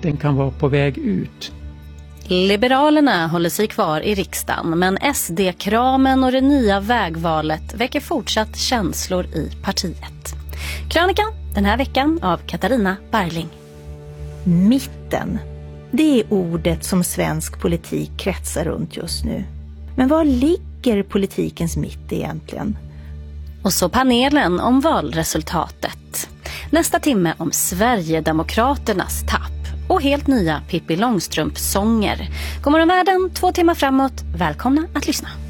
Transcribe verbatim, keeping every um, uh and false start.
mitten kan vara på väg ut. Liberalerna håller sig kvar i riksdagen, men S D-kramen och det nya vägvalet väcker fortsatt känslor i partiet. Krönikan den här veckan av Katarina Barling. Mitten. Det är ordet som svensk politik kretsar runt just nu. Men var ligger politikens mitt egentligen? Och så panelen om valresultatet. Nästa timme om Sverigedemokraternas tapp. Och helt nya Pippi Långstrump-sånger. God morgon världen, två timmar framåt. Välkomna att lyssna.